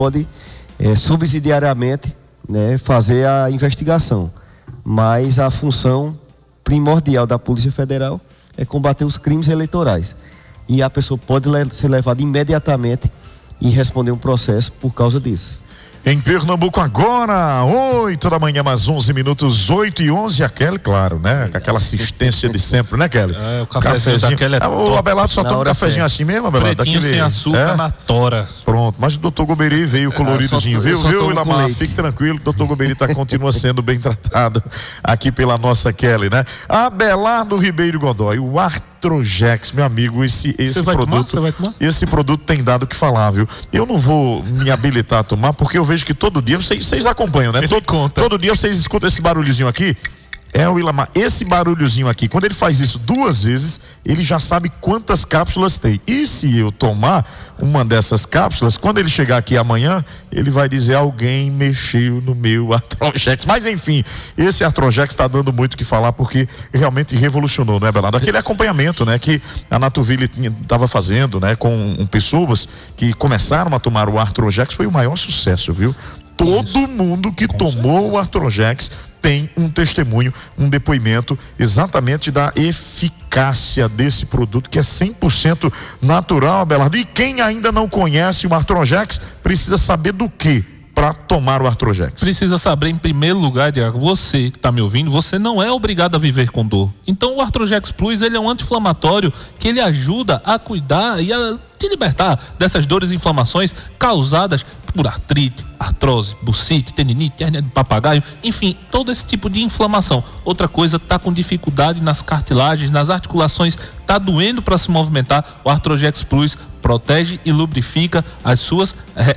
pode subsidiariamente, né, fazer a investigação, mas a função primordial da Polícia Federal é combater os crimes eleitorais, e a pessoa pode ser levada imediatamente e responder um processo por causa disso. Em Pernambuco agora, 8 da manhã, mais 11 minutos, 8h11, a Kelly, claro, né? Com aquela assistência de sempre, né, Kelly? O cafezinho da Kelly é top. O Abelardo só toma um cafezinho assim mesmo, Abelardo? Pretinho sem açúcar na tora. Pronto, mas o doutor Goberi veio coloridozinho, viu, Ilamar? Fique tranquilo, o doutor Goberi continua sendo bem tratado aqui pela nossa Kelly, né? Abelardo Ribeiro Godoy, o Artrojex, meu amigo, esse produto. Você vai tomar? Esse produto tem dado o que falar, viu? Eu não vou me habilitar a tomar, porque eu vejo que todo dia, vocês acompanham, né? Todo dia vocês escutam esse barulhozinho aqui. O Ilamar, esse barulhozinho aqui, quando ele faz isso 2 vezes, ele já sabe quantas cápsulas tem. E se eu tomar uma dessas cápsulas, quando ele chegar aqui amanhã, ele vai dizer: alguém mexeu no meu Artrojex. Mas enfim, esse Artrojex está dando muito o que falar, porque realmente revolucionou, não é, Belardo? Aquele acompanhamento, né, que a Natuville estava fazendo, né, com pessoas que começaram a tomar o Artrojex, foi o maior sucesso, viu? Todo mundo que tomou o Artrojex tem um testemunho, um depoimento exatamente da eficácia desse produto, que é 100% natural, Abelardo. E quem ainda não conhece o Artrojex precisa saber do que para tomar o Artrojex? Precisa saber, em primeiro lugar, Diago, você que está me ouvindo, você não é obrigado a viver com dor. Então o Artrojex Plus, ele é um anti-inflamatório que ele ajuda a cuidar e a te libertar dessas dores e inflamações causadas por artrite, artrose, bursite, tendinite, hérnia de papagaio, enfim, todo esse tipo de inflamação. Outra coisa, tá com dificuldade nas cartilagens, nas articulações, tá doendo para se movimentar, o Artrojex Plus protege e lubrifica as suas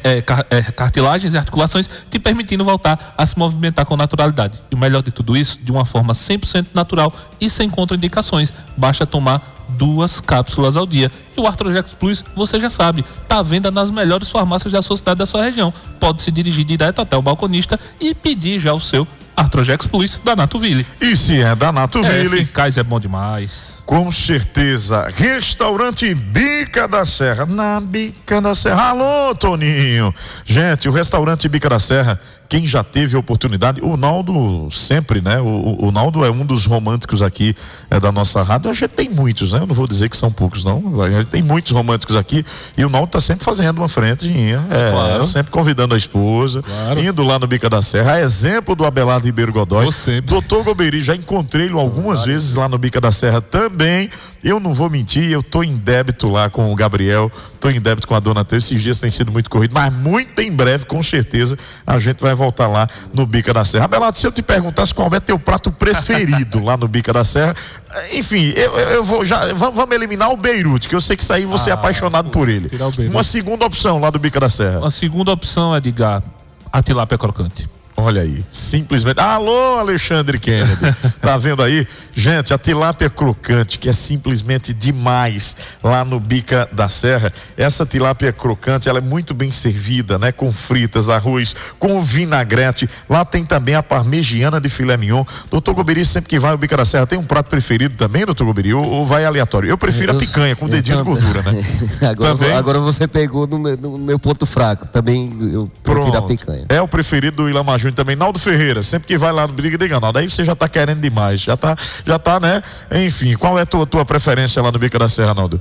cartilagens e articulações, te permitindo voltar a se movimentar com naturalidade. E o melhor de tudo isso, de uma forma 100% natural e sem contraindicações. Basta tomar 2 cápsulas ao dia. E o Artrojex Plus, você já sabe, está à venda nas melhores farmácias da sua cidade, da sua região. Pode se dirigir direto até o balconista e pedir já o seu Artrojex Plus da Natuville. E se é da Natuville, eficaz, é bom demais. Com certeza. Restaurante Bica da Serra, na Bica da Serra. Alô, Toninho. Gente, o restaurante Bica da Serra, quem já teve a oportunidade, o Naldo sempre, né? O Naldo é um dos românticos aqui da nossa rádio. A gente tem muitos, né? Eu não vou dizer que são poucos, não. A gente tem muitos românticos aqui e o Naldo tá sempre fazendo uma frentezinha. Claro. Sempre convidando a esposa, indo lá no Bica da Serra. A exemplo do Abelardo Ribeiro Godoy. Doutor Goberi, já encontrei ele algumas vezes lá no Bica da Serra também. Eu não vou mentir, eu tô em débito lá com o Gabriel, tô em débito com a dona Teu. Esses dias tem sido muito corrido, mas muito em breve, com certeza, a gente vai voltar lá no Bica da Serra. Abelardo, se eu te perguntasse qual é teu prato preferido lá no Bica da Serra, enfim, eu vou já, vamos eliminar o Beirute, que eu sei que isso aí você é apaixonado por ele. Uma segunda opção lá do Bica da Serra. Uma segunda opção, Edgar, a tilápia crocante. Olha aí, simplesmente. Alô, Alexandre Kennedy. Tá vendo aí? Gente, a tilápia crocante, que é simplesmente demais lá no Bica da Serra. Essa tilápia crocante, ela é muito bem servida, né? Com fritas, arroz, com vinagrete. Lá tem também a parmegiana de filé mignon. Doutor Goberi, sempre que vai ao Bica da Serra, tem um prato preferido também, doutor Goberi? Ou vai aleatório? Eu prefiro a picanha, com dedinho de gordura, né? Agora você pegou no meu ponto fraco. Também eu prefiro a picanha. É o preferido do Ilamar Júnior também. Naldo Ferreira, sempre que vai lá no Bica, diga, Naldo, aí você já tá querendo demais, já tá, né? Enfim, qual é a tua preferência lá no Bica da Serra, Naldo?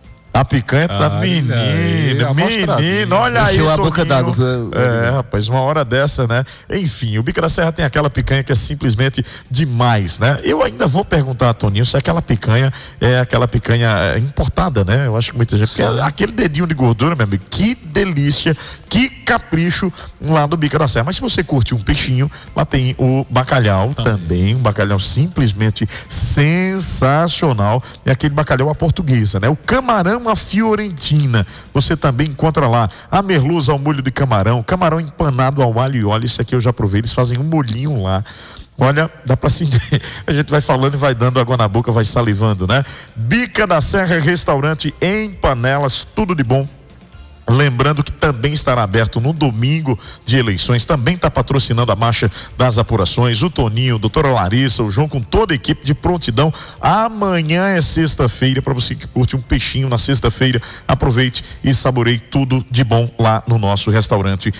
A picanha tá menino, olha aí, a boca d'água. Rapaz, uma hora dessa, né? Enfim, o Bica da Serra tem aquela picanha que é simplesmente demais, né? Eu ainda vou perguntar a Toninho se aquela picanha é aquela picanha importada, né? Eu acho que muita gente, porque aquele dedinho de gordura, meu amigo, que delícia, que capricho lá do Bica da Serra. Mas se você curte um peixinho, lá tem o bacalhau também, um bacalhau simplesmente sensacional, é aquele bacalhau à portuguesa, né? O camarão à fiorentina, você também encontra lá a merluza ao molho de camarão, camarão empanado ao alho e óleo. Isso aqui eu já provei, eles fazem um molhinho lá. Olha, dá pra sentir, a gente vai falando e vai dando água na boca, vai salivando, né? Bica da Serra, restaurante em panelas, tudo de bom Lembrando que também estará aberto no domingo de eleições, também está patrocinando a marcha das apurações, o Toninho, a doutora Larissa, o João, com toda a equipe de prontidão. Amanhã é sexta-feira, para você que curte um peixinho na sexta-feira, aproveite e saboreie tudo de bom lá no nosso restaurante